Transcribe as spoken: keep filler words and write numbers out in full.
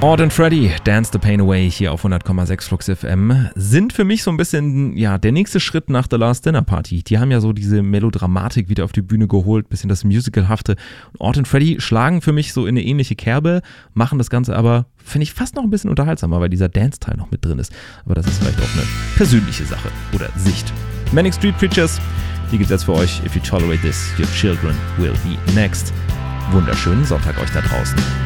Ord and Freddy, Dance the Pain Away hier auf hundert Komma sechs Flux F M sind für mich so ein bisschen, ja, der nächste Schritt nach The Last Dinner Party. Die haben ja so diese Melodramatik wieder auf die Bühne geholt, bisschen das Musicalhafte. Ord and Freddy schlagen für mich so in eine ähnliche Kerbe, machen das Ganze aber, finde ich, fast noch ein bisschen unterhaltsamer, weil dieser Dance-Teil noch mit drin ist. Aber das ist vielleicht auch eine persönliche Sache oder Sicht. Manic Street Preachers, die gibt's jetzt für euch. If you tolerate this, your children will be next. Wunderschönen Sonntag euch da draußen.